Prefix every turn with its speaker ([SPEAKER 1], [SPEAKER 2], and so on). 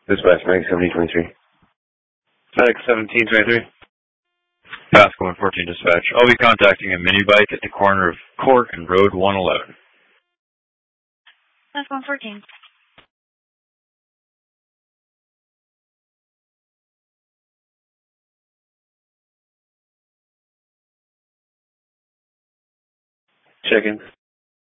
[SPEAKER 1] Dispatch, Mag 1723.
[SPEAKER 2] Medic 1723.
[SPEAKER 3] Pascal 114 Dispatch. I'll be contacting a mini bike at the corner of Court and Road 111.
[SPEAKER 4] Pascal 114.
[SPEAKER 2] Checking.